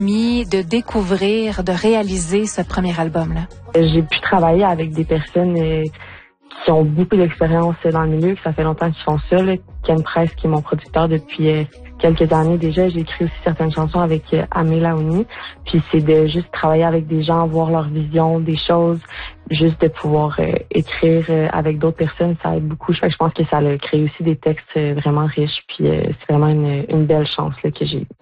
de découvrir, de réaliser ce premier album-là? J'ai pu travailler avec des personnes qui ont beaucoup d'expérience dans le milieu, que ça fait longtemps qu'ils font ça. Là. Ken Price, qui est mon producteur depuis quelques années déjà. J'ai écrit aussi certaines chansons avec Amé Laouni. Puis c'est de juste travailler avec des gens, voir leur vision des choses, juste de pouvoir écrire avec d'autres personnes, ça aide beaucoup. Je pense que ça a créé aussi des textes vraiment riches. Puis c'est vraiment une belle chance là, que j'ai eue.